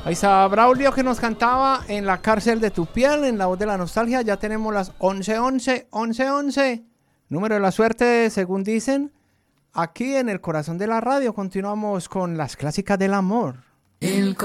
Ahí está Braulio que nos cantaba En la cárcel de tu piel, en la voz de la nostalgia. Ya tenemos las 11:11. Número de la suerte, según dicen. Aquí en el corazón de la radio continuamos con las clásicas del amor.